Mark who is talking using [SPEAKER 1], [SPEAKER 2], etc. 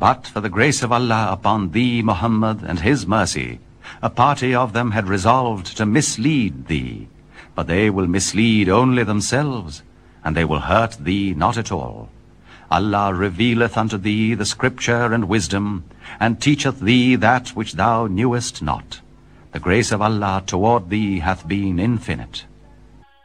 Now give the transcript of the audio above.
[SPEAKER 1] But for the grace of Allah upon thee, Muhammad, and his mercy, a party of them had resolved to mislead thee. But they will mislead only themselves, and they will hurt thee not at all. Allah revealeth unto thee the scripture and wisdom, and teacheth thee that which thou knewest not. The grace of Allah toward thee hath been infinite.